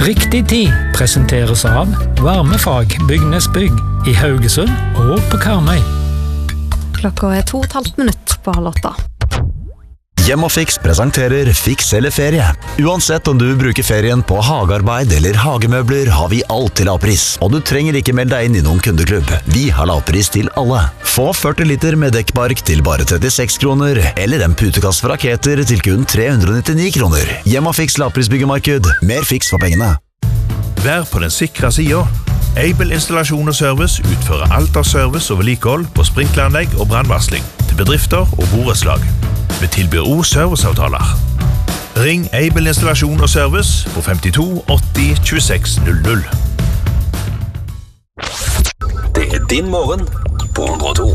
Riktig tid presenteres av Varmefag Bygnesbygg i Haugesund og på Karmøy. Klokka 2,5 minutter på 7:30. Hjem og Fiks presenterer Fiks eller ferie. Uansett om du bruker ferien på hagearbeid eller hagemøbler, har vi alt til lavpris. Og du trenger ikke melde deg inn i noen kundeklubb. Vi har lavpris til alle. Få 40 liter med dekkbark til bare 36 kroner, eller en putekast fra Raketer til kun 399 kroner. Hjem og Fiks lavprisbyggemarked. Mer Fiks for pengene. Vær på den sikre siden. Able Installasjon og Service utfører alt av service og vedlikehold på sprinkleranlegg og brannvarsling til bedrifter og borettslag. Vi tilbyr også serviceavtaler. Ring Able Installasjon og Service på 52 80 26 00. Det din morgen på 102.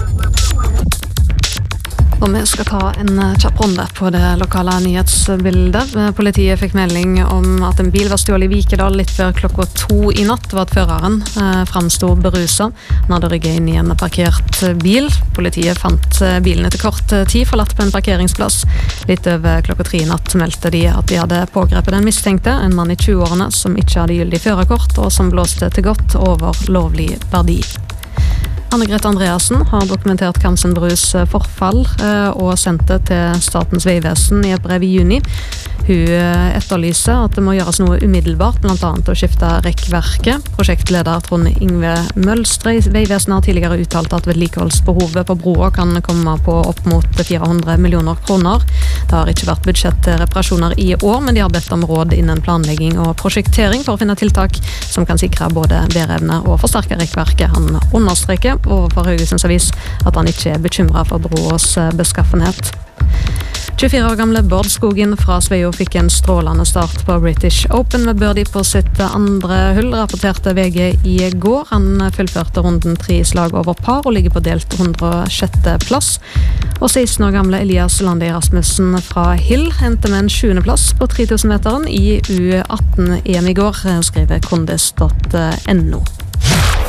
Og vi skal ta en kjapp runde på det lokale nyhetsbildet. Politiet fikk melding om at en bil var stjålet i Vikedal litt før klokka 2 i natt, og at føreren fremstod beruset. Han hadde rygget inn i en parkert bil. Politiet fant bilen etter kort tid forlatt på en parkeringsplass. Litt over klokka 3 i natt meldte de at de hadde pågrepet den mistenkte, en mann i 20-årene som ikke hadde gyldig førerkort, og som blåste til godt over lovlig verdi. Anne-Grete Andreassen har dokumentert Kamsen Brus forfall og sendt det til Statens Vegvesen i et brev i juni. Hun etterlyser at det må gjøres noe umiddelbart, blant annet å skifte rekkverket. Prosjektleder Trond Yngve Mølstre i Vegvesenet har tidligere uttalt at vedlikeholdsbehovet på broa kan komme på opp mot 400 millioner kroner. Det har ikke vært budsjett til reparasjoner i år, men de har bedt om råd innen planlegging og prosjektering for å finne tiltak som kan sikre både bæreevne og forsterke rekkverket. Han understreker overfor Haugesunds Avis at han ikke er bekymret for broas beskaffenhet. 24 år gamle Bård Skogen fra Sveio fikk en strålende start på British Open med birdie på sitt andre hull, rapporterte VG i går. Han fullførte runden 3 slag over par og ligger på delt 106. plass. Og 16 år gamle Elias Lande Rasmussen fra Hill endte med en 7. plass på 3000-meteren i U18-EM i går, skriver kondis.no.